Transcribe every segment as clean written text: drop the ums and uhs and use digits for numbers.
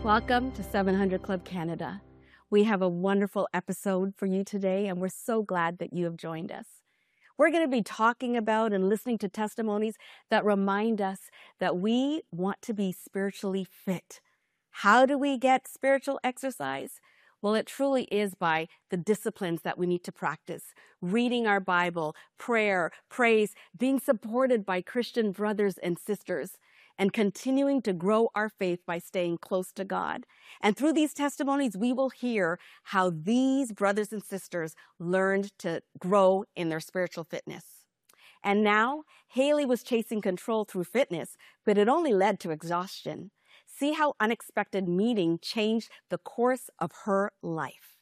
Welcome to 700 Club Canada. We have a wonderful episode for you today, and we're so glad that you have joined us. We're going to be talking about and listening to testimonies that remind us that we want to be spiritually fit. How do we get spiritual exercise? Well, it truly is by the disciplines that we need to practice. Reading our Bible, prayer, praise, being supported by Christian brothers and sisters, and continuing to grow our faith by staying close to God. And through these testimonies, we will hear how these brothers and sisters learned to grow in their spiritual fitness. And now, Haley was chasing control through fitness, but it only led to exhaustion. See how unexpected meeting changed the course of her life.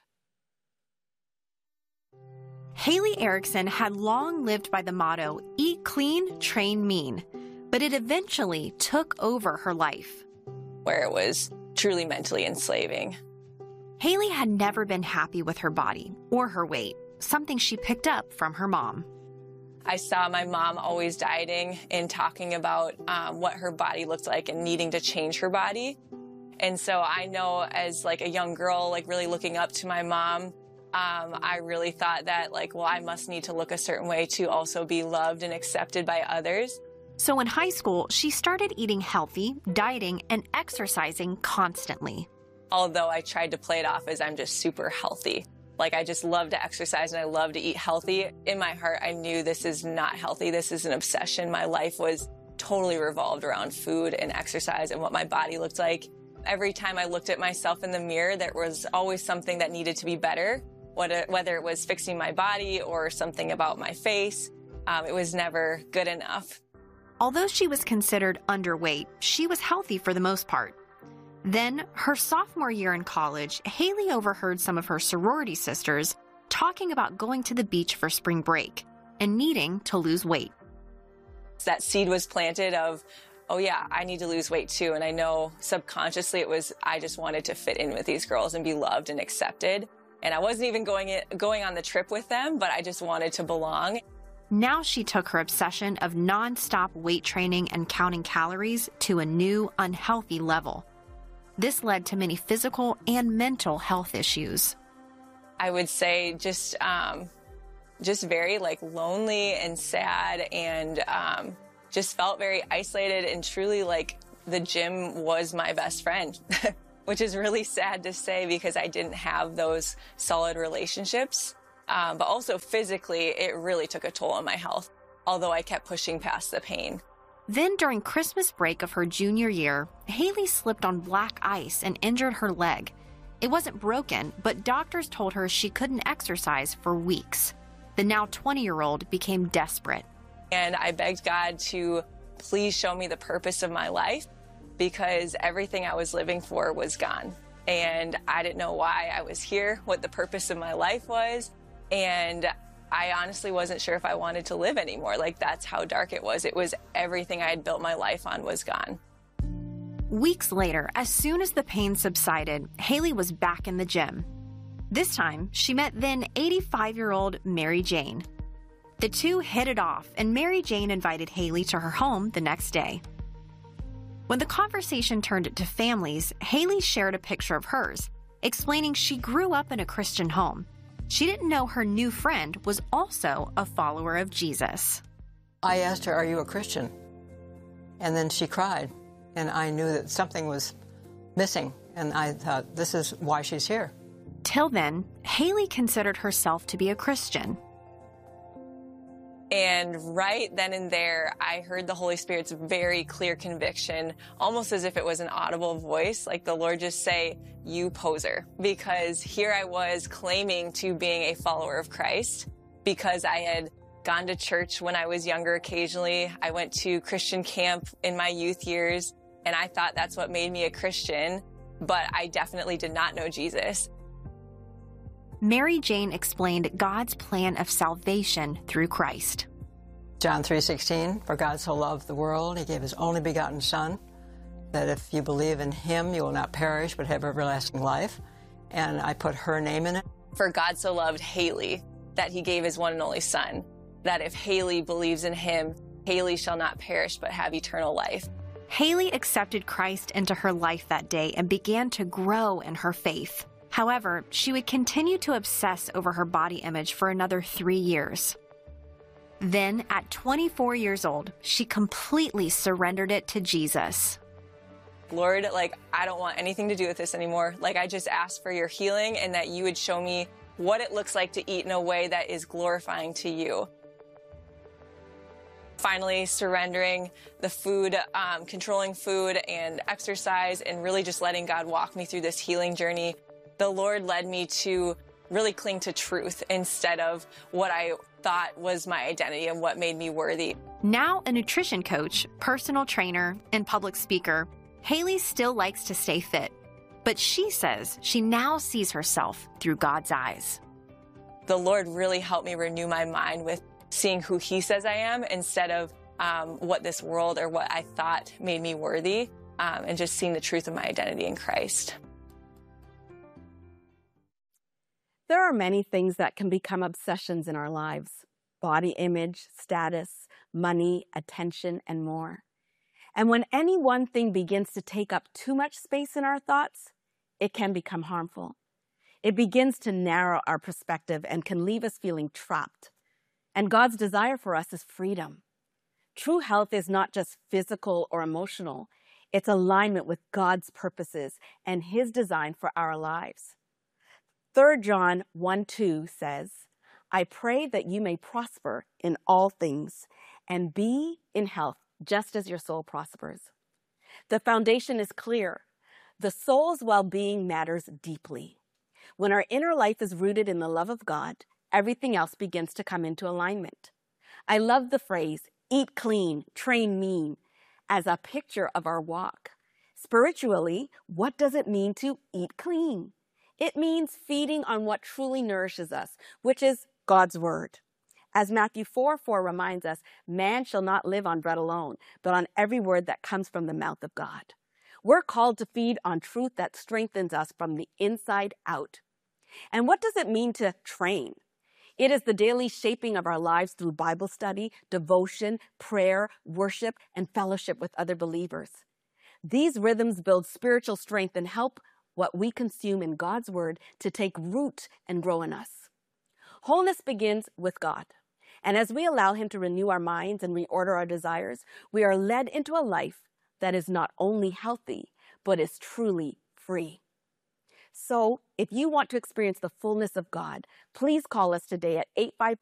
Haley Erickson had long lived by the motto, eat clean, train mean. But it eventually took over her life, where it was truly mentally enslaving. Haley had never been happy with her body or her weight, something she picked up from her mom. I saw my mom always dieting and talking about what her body looked like and needing to change her body. And so I know as like a young girl, like really looking up to my mom, I really thought that well, I must need to look a certain way to also be loved and accepted by others. So in high school, she started eating healthy, dieting, and exercising constantly. Although I tried to play it off as I'm just super healthy. I just love to exercise and I love to eat healthy. In my heart, I knew this is not healthy. This is an obsession. My life was totally revolved around food and exercise and what my body looked like. Every time I looked at myself in the mirror, there was always something that needed to be better, whether it was fixing my body or something about my face. It was never good enough. Although she was considered underweight, she was healthy for the most part. Then, her sophomore year in college, Haley overheard some of her sorority sisters talking about going to the beach for spring break and needing to lose weight. That seed was planted of, oh yeah, I need to lose weight too. And I know subconsciously it was, I just wanted to fit in with these girls and be loved and accepted. And I wasn't even going on the trip with them, but I just wanted to belong. Now she took her obsession of non-stop weight training and counting calories to a new, unhealthy level. This led to many physical and mental health issues. I would say just very lonely and sad and just felt very isolated and truly the gym was my best friend, which is really sad to say because I didn't have those solid relationships. But also physically, it really took a toll on my health, although I kept pushing past the pain. Then during Christmas break of her junior year, Haley slipped on black ice and injured her leg. It wasn't broken, but doctors told her she couldn't exercise for weeks. The now 20-year-old became desperate. And I begged God to please show me the purpose of my life because everything I was living for was gone. And I didn't know why I was here, what the purpose of my life was. And I honestly wasn't sure if I wanted to live anymore. That's how dark it was. It was everything I had built my life on was gone. Weeks later, as soon as the pain subsided, Haley was back in the gym. This time, she met then 85-year-old Mary Jane. The two hit it off, and Mary Jane invited Haley to her home the next day. When the conversation turned to families, Haley shared a picture of hers, explaining she grew up in a Christian home. She didn't know her new friend was also a follower of Jesus. I asked her, "Are you a Christian?" And then she cried, and I knew that something was missing, and I thought, this is why she's here. Till then, Haley considered herself to be a Christian. And right then and there, I heard the Holy Spirit's very clear conviction, almost as if it was an audible voice, like the Lord just say, "You poser." Because here I was claiming to being a follower of Christ because I had gone to church when I was younger occasionally. I went to Christian camp in my youth years, and I thought that's what made me a Christian, but I definitely did not know Jesus. Mary Jane explained God's plan of salvation through Christ. John 3:16, "For God so loved the world, he gave his only begotten Son, that if you believe in him, you will not perish, but have everlasting life." And I put her name in it. For God so loved Haley, that he gave his one and only Son, that if Haley believes in him, Haley shall not perish, but have eternal life. Haley accepted Christ into her life that day and began to grow in her faith. However, she would continue to obsess over her body image for another 3 years. Then, at 24 years old, she completely surrendered it to Jesus. Lord, I don't want anything to do with this anymore. I just ask for your healing and that you would show me what it looks like to eat in a way that is glorifying to you. Finally surrendering the food, controlling food and exercise, and really just letting God walk me through this healing journey. The Lord led me to really cling to truth instead of what I thought was my identity and what made me worthy. Now a nutrition coach, personal trainer, and public speaker, Haley still likes to stay fit, but she says she now sees herself through God's eyes. The Lord really helped me renew my mind with seeing who He says I am instead of what this world or what I thought made me worthy, and just seeing the truth of my identity in Christ. There are many things that can become obsessions in our lives: body image, status, money, attention, and more. And when any one thing begins to take up too much space in our thoughts, it can become harmful. It begins to narrow our perspective and can leave us feeling trapped. And God's desire for us is freedom. True health is not just physical or emotional. It's alignment with God's purposes and His design for our lives. 3 John 1:2 says, I pray that you may prosper in all things and be in health just as your soul prospers. The foundation is clear. The soul's well-being matters deeply. When our inner life is rooted in the love of God, everything else begins to come into alignment. I love the phrase, eat clean, train mean, as a picture of our walk. Spiritually, what does it mean to eat clean? It means feeding on what truly nourishes us, which is God's word. As Matthew 4:4 reminds us, man shall not live on bread alone, but on every word that comes from the mouth of God. We're called to feed on truth that strengthens us from the inside out. And what does it mean to train? It is the daily shaping of our lives through Bible study, devotion, prayer, worship, and fellowship with other believers. These rhythms build spiritual strength and help what we consume in God's word to take root and grow in us. Wholeness begins with God. And as we allow Him to renew our minds and reorder our desires, we are led into a life that is not only healthy, but is truly free. So, if you want to experience the fullness of God, please call us today at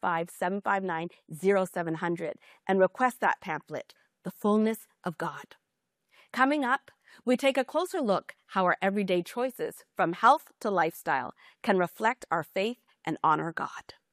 855-759-0700 and request that pamphlet, The Fullness of God. Coming up, we take a closer look how our everyday choices, from health to lifestyle, can reflect our faith and honor God.